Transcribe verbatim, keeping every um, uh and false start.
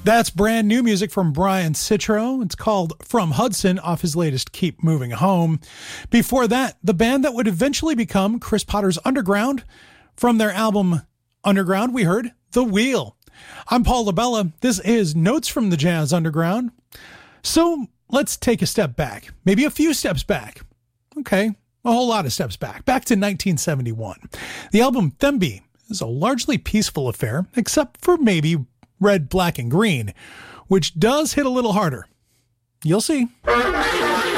That's brand new music from Brian Citro. It's called From Hudson off his latest Keep Moving Home. Before that, the band that would eventually become Chris Potter's Underground. From their album Underground, we heard The Wheel. I'm Paul LaBella. This is Notes from the Jazz Underground. So let's take a step back, maybe a few steps back. Okay, a whole lot of steps back. Back to nineteen seventy-one. The album Themby is a largely peaceful affair, except for maybe Red, Black, and Green, which does hit a little harder. You'll see.